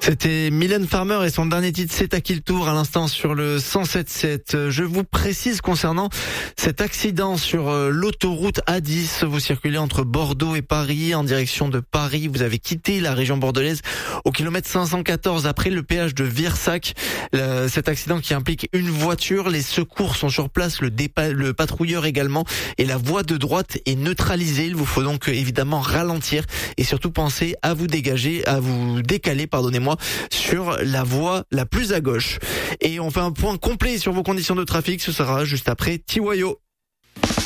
C'était Mylène Farmer et son dernier titre, C'est à qui le tour, à l'instant sur le 107.7. Je vous précise concernant cet accident sur l'autoroute A10. Vous circulez entre Bordeaux et Paris en direction de Paris. Vous avez quitté la région bordelaise au kilomètre 514 après le péage de Virsac. Cet accident qui implique une voiture. Les secours sont sur place, le patrouilleur également. Et la voie de droite est neutralisée. Il vous faut donc évidemment ralentir et surtout penser à vous décaler, sur la voie la plus à gauche. Et on fait un point complet sur vos conditions de trafic, ce sera juste après TYO.